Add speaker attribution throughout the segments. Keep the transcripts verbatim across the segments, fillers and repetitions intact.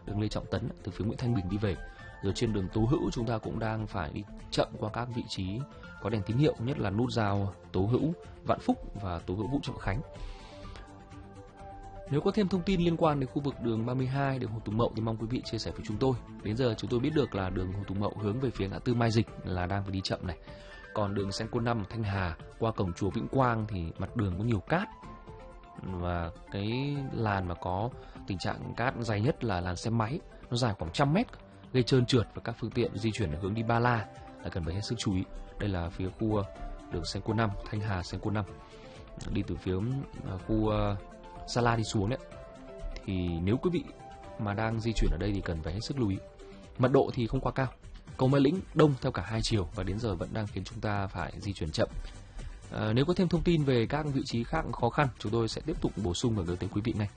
Speaker 1: đường Lê Trọng Tấn từ phía Nguyễn Thanh Bình đi về. Rồi trên đường Tố Hữu chúng ta cũng đang phải đi chậm qua các vị trí có đèn tín hiệu, nhất là nút giao Tố Hữu Vạn Phúc và Tố Hữu Vũ Trọng Khánh. Nếu có thêm thông tin liên quan đến khu vực đường ba mươi hai, đường Hồ Tùng Mậu thì mong quý vị chia sẻ với chúng tôi. Đến giờ chúng tôi biết được là đường Hồ Tùng Mậu hướng về phía ngã tư Mai Dịch là đang phải đi chậm này. Còn đường Senco năm Thanh Hà qua cổng chùa Vĩnh Quang thì mặt đường có nhiều cát. Và cái làn mà có tình trạng cát dày nhất là làn xe máy, nó dài khoảng trăm mét, gây trơn trượt và các phương tiện di chuyển hướng đi Ba La là cần phải hết sức chú ý. Đây là phía khu đường Senco năm Thanh Hà Senco năm, đi từ phía khu Sa La đi xuống đấy. Thì nếu quý vị mà đang di chuyển ở đây thì cần phải hết sức lưu ý. Mật độ thì không quá cao. Cầu Mai Lĩnh đông theo cả hai chiều và đến giờ vẫn đang khiến chúng ta phải di chuyển chậm. À, nếu có thêm thông tin về các vị trí khác khó khăn, chúng tôi sẽ tiếp tục bổ sung và gửi tới quý vị ngay.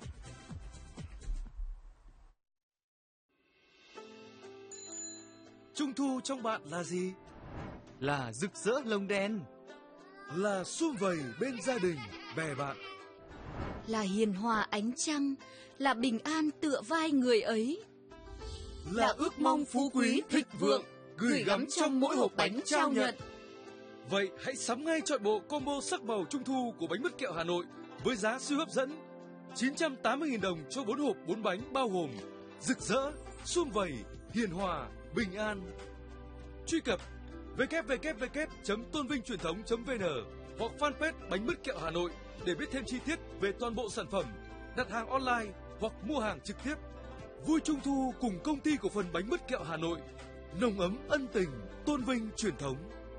Speaker 2: Trung thu trong bạn là gì?
Speaker 3: Là rực rỡ lồng đèn,
Speaker 2: là sum vầy bên gia đình, bè bạn,
Speaker 4: là hiền hòa ánh trăng, là bình an tựa vai người ấy,
Speaker 2: là ước mong phú quý thịnh vượng gửi gắm trong mỗi hộp bánh trao nhận. Vậy hãy sắm ngay chọn bộ combo sắc màu trung thu của bánh mứt kẹo Hà Nội với giá siêu hấp dẫn chín trăm tám mươi nghìn đồng cho bốn hộp bốn bánh bao gồm rực rỡ, sum vầy, hiền hòa, bình an. Truy cập w w w chấm tôn vinh truyền thống chấm v n hoặc fanpage bánh mứt kẹo Hà Nội để biết thêm chi tiết về toàn bộ sản phẩm, đặt hàng online hoặc mua hàng trực tiếp. Vui Trung thu cùng công ty cổ phần bánh mứt kẹo Hà Nội, nồng ấm ân tình, tôn vinh truyền thống.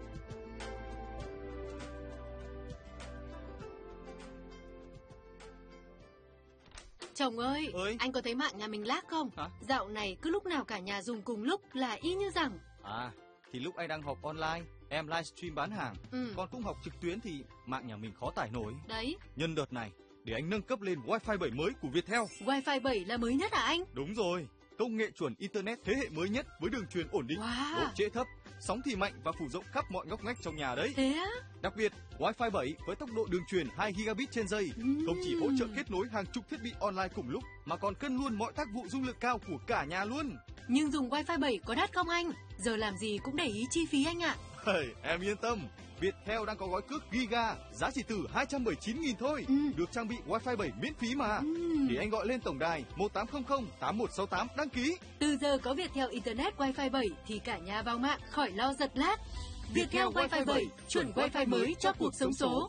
Speaker 5: Chồng ơi,
Speaker 3: ơi,
Speaker 5: anh có thấy mạng nhà mình lag không?
Speaker 3: Hả?
Speaker 5: Dạo này cứ lúc nào cả nhà dùng cùng lúc là y như rằng.
Speaker 3: À, thì lúc anh đang học online, em livestream bán hàng,
Speaker 5: Ừ.
Speaker 3: còn cũng học trực tuyến thì mạng nhà mình khó tải nổi.
Speaker 5: Đấy,
Speaker 3: Nhân đợt này, để anh nâng cấp lên Wi-Fi bảy mới của Viettel.
Speaker 5: Wi-Fi bảy là mới nhất à anh?
Speaker 3: Đúng rồi, công nghệ chuẩn Internet thế hệ mới nhất với đường truyền ổn định,
Speaker 5: Wow.
Speaker 3: độ trễ thấp, sóng thì mạnh và phủ rộng khắp mọi ngóc ngách trong nhà đấy.
Speaker 5: Thế á?
Speaker 3: Đặc biệt, Wi-Fi bảy với tốc độ đường truyền hai gigabit trên giây,
Speaker 5: Ừm.
Speaker 3: không chỉ hỗ trợ kết nối hàng chục thiết bị online cùng lúc, mà còn cân luôn mọi tác vụ dung lượng cao của cả nhà luôn.
Speaker 5: Nhưng dùng Wi-Fi bảy có đắt không anh? Giờ làm gì cũng để ý chi phí anh ạ.
Speaker 3: Hey, em yên tâm, Viettel đang có gói cước Giga, giá chỉ từ hai trăm mười chín nghìn thôi,
Speaker 5: Ừ.
Speaker 3: được trang bị Wi-Fi bảy miễn phí mà.
Speaker 5: Ừm.
Speaker 3: Thì anh gọi lên tổng đài một tám không không tám một sáu tám đăng ký.
Speaker 5: Từ giờ có Viettel Internet Wi-Fi bảy thì cả nhà vào mạng khỏi lo giật lag. Viettel Wi-Fi bảy, chuẩn Wi-Fi mới cho cuộc sống số.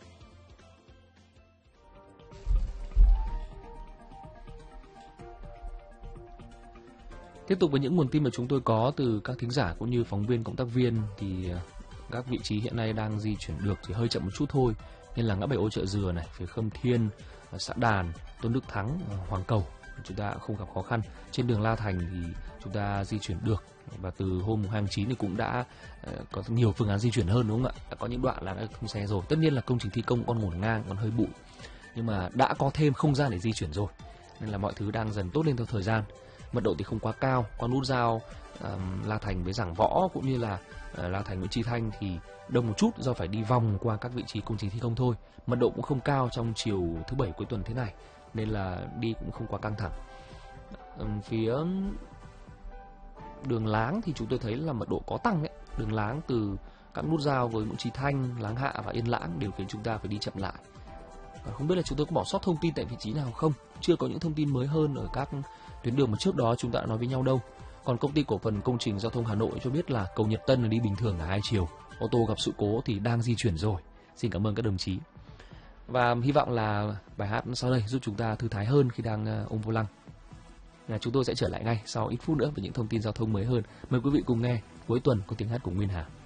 Speaker 1: Tiếp tục với những nguồn tin mà chúng tôi có từ các thính giả cũng như phóng viên cộng tác viên thì các vị trí hiện nay đang di chuyển được thì hơi chậm một chút thôi, nên là ngã bảy Ô Chợ Dừa này, phía Khâm Thiên, xã Đàn, Tôn Đức Thắng, Hoàng Cầu chúng ta không gặp khó khăn. Trên đường La Thành thì chúng ta di chuyển được và từ hôm hai tháng chín thì cũng đã uh, có nhiều phương án di chuyển hơn, đúng không ạ? Đã có những đoạn là đã thông xe rồi. Tất nhiên là công trình thi công còn ngổn ngang, còn hơi bụi, nhưng mà đã có thêm không gian để di chuyển rồi, nên là mọi thứ đang dần tốt lên theo thời gian. Mật độ thì không quá cao, qua nút giao um, La Thành với Giảng Võ cũng như là uh, La Thành với Chi Thanh thì đông một chút do phải đi vòng qua các vị trí công trình thi công thôi. Mật độ cũng không cao trong chiều thứ bảy cuối tuần thế này, nên là đi cũng không quá căng thẳng. Um, phía đường Láng thì chúng tôi thấy là mật độ có tăng đấy. Đường Láng từ các nút giao với Nguyễn Chí Thanh, Láng Hạ và Yên Lãng đều khiến chúng ta phải đi chậm lại. Và không biết là chúng tôi có bỏ sót thông tin tại vị trí nào không? Chưa có những thông tin mới hơn ở các tuyến đường mà trước đó chúng ta đã nói với nhau đâu. Còn công ty cổ phần công trình giao thông Hà Nội cho biết là cầu Nhật Tân là đi bình thường cả hai chiều, ô tô gặp sự cố thì đang di chuyển rồi. Xin cảm ơn các đồng chí. Và hy vọng là bài hát sau đây giúp chúng ta thư thái hơn khi đang ôm vô lăng. Là chúng tôi sẽ trở lại ngay sau ít phút nữa với những thông tin giao thông mới hơn. Mời quý vị cùng nghe Cuối tuần có tiếng hát của Nguyên Hà.